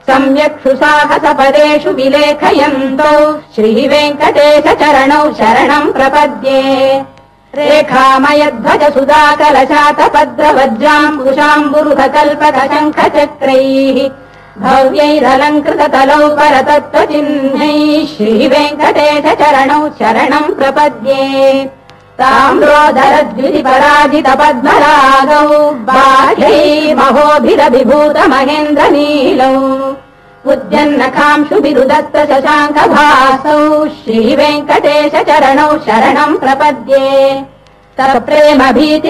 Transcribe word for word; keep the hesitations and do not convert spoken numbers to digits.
सम्यक् सुसाहसपदेषु विलेखयन्तौ श्रीवेङ्कटेश चरणौ शरणम् प्रपद्ये रेखामयध्वज सुधाकलशातपद्रवज्राम्बुशाम्बुरुह कल्पक शङ्खचक्रैः भव्यैरलङ्कृततलौ परतत्त्वचिह्नैः श्रीवेङ्कटेश चरणौ शरणम् प्रपद्ये ताम्रोदरद्विपराजित पद्मरागौ बाह्यैर्महोभिरभिभूत महेन्द्र नीलौ उद्यन्नखांशुभिरुदत्त शशाङ्कभासौ श्रीवेङ्कटेश चरणौ शरणम् प्रपद्ये सप्रेम भीति